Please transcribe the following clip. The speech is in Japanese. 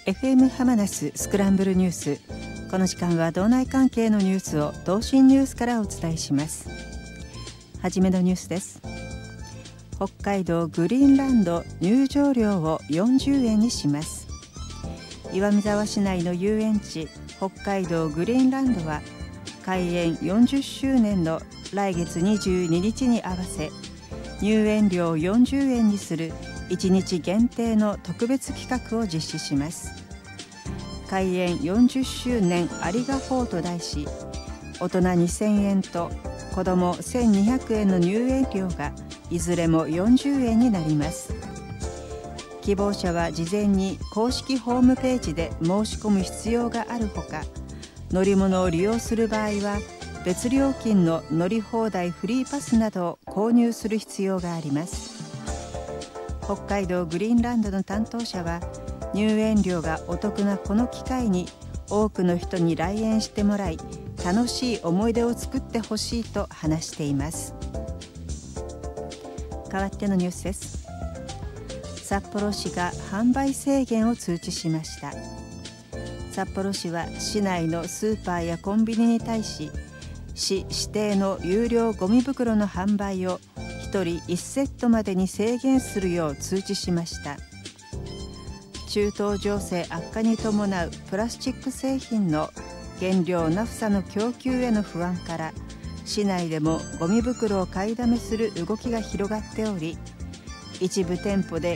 FM ハマナススクランブルニュース。この時間は道内関係のニュースを同心ニュースからお伝えします。はじめのニュースです。北海道グリーンランド入場料を40円にします。岩見沢市内の遊園地北海道グリーンランドは開園40周年の来月22日に合わせ入園料40円にする1日限定の特別企画を実施します。開園40周年ありがフォーと題し、大人2000円と子ども1200円の入園料がいずれも40円になります。希望者は事前に公式ホームページで申し込む必要があるほか、乗り物を利用する場合は別料金の乗り放題フリーパスなどを購入する必要があります。北海道グリーンランドの担当者は、入園料がお得なこの機会に多くの人に来園してもらい、楽しい思い出を作ってほしいと話しています。代わってのニュースです。札幌市が販売制限を通知しました。札幌市は市内のスーパーやコンビニに対し、市指定の有料ゴミ袋の販売を1人1セットまでに制限するよう通知しました。中東情勢悪化に伴うプラスチック製品の原料ナフサの供給への不安から、市内でもゴミ袋を買いだめする動きが広がっており、一部店舗で